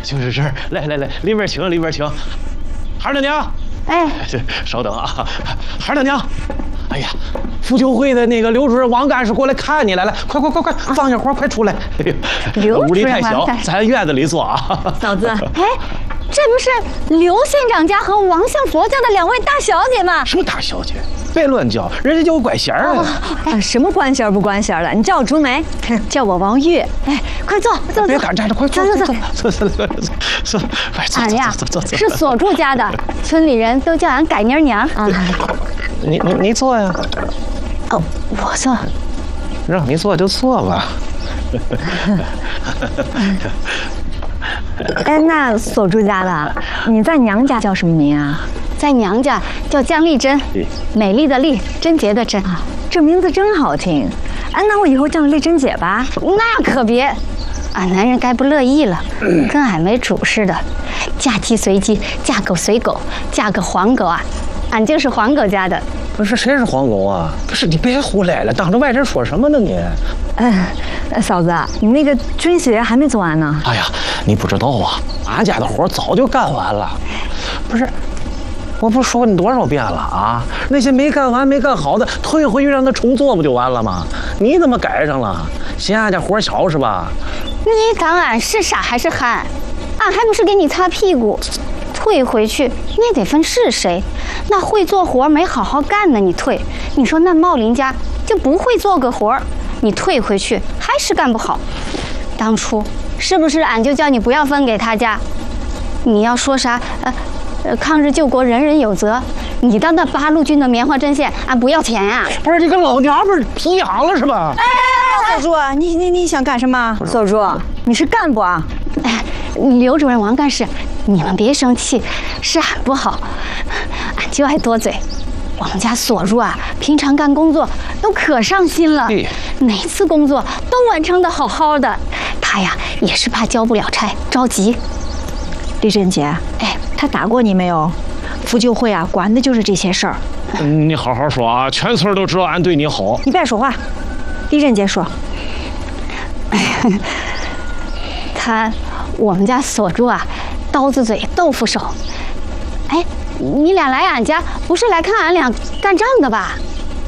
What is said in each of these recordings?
就是这儿。来，里边请，孩儿的娘。 哎， 稍等啊，孩儿的娘。哎呀，妇救会的那个刘主任王干事过来看你来了，快，放下活，快出来！哎呦，屋里太小，咱院子里坐啊。 嫂子，哎，这不是刘县长家和王相佛家的2位大小姐吗？ 什么大小姐？别乱叫，人家叫我管弦儿啊！什么管弦不管弦的？你叫我竹梅，叫我王玉。哎，快坐， 别敢站着，快坐。 俺呀是锁住家的，村里人都叫俺改妮娘啊。 你坐呀。 哦，我坐。 让你坐就坐吧。 哎，那锁住家的，你在娘家叫什么名啊？在娘家叫姜丽珍，美丽的丽，贞洁的贞啊，这名字真好听。哎，那我以后叫你丽珍姐吧。那可别，俺男人该不乐意了，跟俺为主似的，嫁鸡随鸡，嫁狗随狗，嫁个黄狗啊，俺就是黄狗家的。 不是，谁是黄狗啊？不是，你别胡来了，当着外人说什么呢你？ 嫂子，你那个军鞋还没做完呢。 哎呀，你不知道啊，俺家的活早就干完了。不是，我不说你多少遍了啊？那些没干完、没干好的，退回去让他重做不就完了吗？你怎么改上了？嫌俺家活小是吧？ 你当俺是傻还是憨？俺还不是给你擦屁股。退回去，你也得分是谁。那会做活没好好干的，你退。你说那茂林家就不会做个活，你退回去还是干不好。当初是不是俺就叫你不要分给他家？你要说啥？抗日救国人人有责。你当那8路军的棉花针线，俺不要钱啊！ 不是你个老娘们儿皮痒了是吧？ 锁住，你想干什么？锁住，你是干部啊？ 哎，刘主任、王干事。你们别生气，是俺不好，俺就爱多嘴。我们家锁住啊，平常干工作都可上心了，每次工作都完成得好好的。他呀也是怕交不了差，着急。 丽珍姐，哎，他打过你没有？妇救会啊，管的就是这些事儿。 你好好说啊，全村都知道俺对你好。 你别说话，丽珍姐说。 我们家锁住啊。刀子嘴豆腐手，哎，你俩来俺家不是来看俺俩干仗的吧？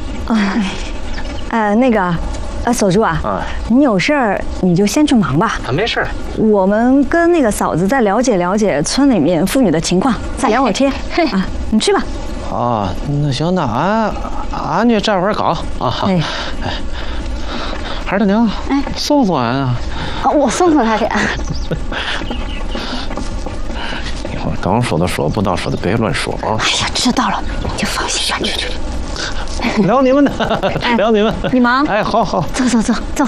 锁住啊，你有事儿你就先去忙吧。 没事。 我们跟那个嫂子再了解村里面妇女的情况，再聊会儿天啊。你去吧。 啊，那行，那俺就站会儿岗啊。哎，孩儿的娘，哎，送俺啊。 我送他去。 当说的说，不当说的别乱说啊！ 哎呀，知道了，你就放心吧。去。 聊你们的，聊你们。 你忙。 哎，好。 走。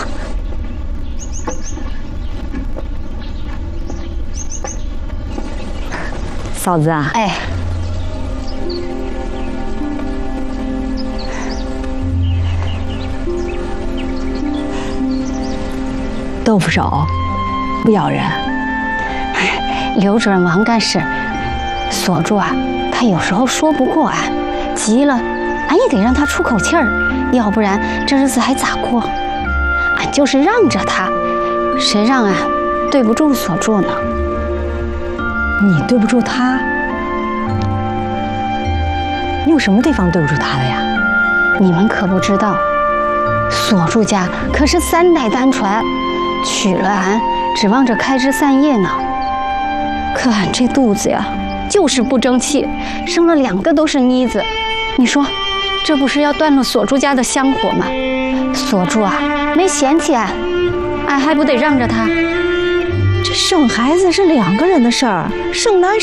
嫂子啊， 哎， 豆腐手，不咬人。 刘主任、王干事，锁住啊，他有时候说不过俺，急了，俺也得让他出口气儿，要不然这日子还咋过？俺就是让着他，谁让俺对不住锁住呢？ 你对不住他？你有什么地方对不住他的呀？ 你们可不知道，锁住家可是3代单传，娶了俺，指望着开枝散叶呢。可俺这肚子呀，就是不争气，生了2个都是妮子。你说，这不是要断了锁住家的香火吗？锁住啊，没嫌弃俺，俺还不得让着他？ 这生孩子是2个人的事儿，生男